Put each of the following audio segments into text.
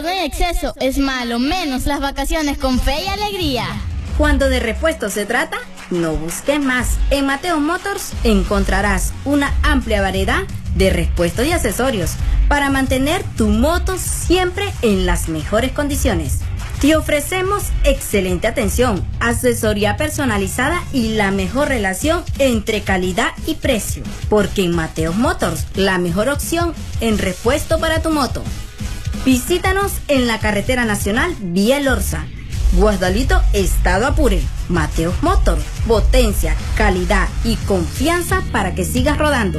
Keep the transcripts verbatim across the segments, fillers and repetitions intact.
Todo en exceso es malo, menos las vacaciones con fe y alegría. Cuando de repuesto se trata, no busques más. En Mateo Motors encontrarás una amplia variedad de repuestos y accesorios para mantener tu moto siempre en las mejores condiciones. Te ofrecemos excelente atención, asesoría personalizada y la mejor relación entre calidad y precio. Porque en Mateo Motors, la mejor opción en repuesto para tu moto. Visítanos en la carretera nacional Vía El Orza, Guasdalito, Estado Apure. Mateo Motors, potencia, calidad y confianza para que sigas rodando.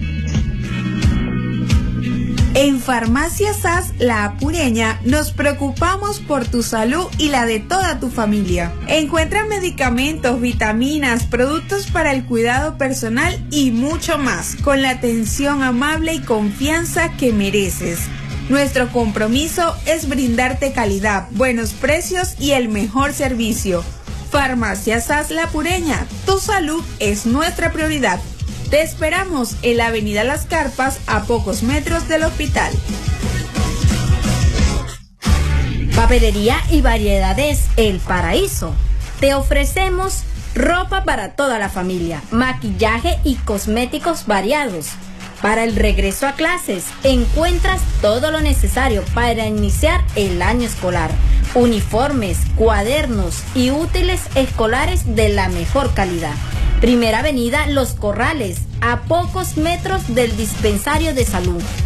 En Farmacia S A S La Apureña nos preocupamos por tu salud y la de toda tu familia. Encuentra medicamentos, vitaminas, productos para el cuidado personal y mucho más, con la atención amable y confianza que mereces. Nuestro compromiso es brindarte calidad, buenos precios y el mejor servicio. Farmacia S A S La Apureña, tu salud es nuestra prioridad. Te esperamos en la avenida Las Carpas, a pocos metros del hospital. Papelería y variedades El Paraíso. Te ofrecemos ropa para toda la familia, maquillaje y cosméticos variados. Para el regreso a clases, encuentras todo lo necesario para iniciar el año escolar. Uniformes, cuadernos y útiles escolares de la mejor calidad. Primera Avenida Los Corrales, a pocos metros del dispensario de salud.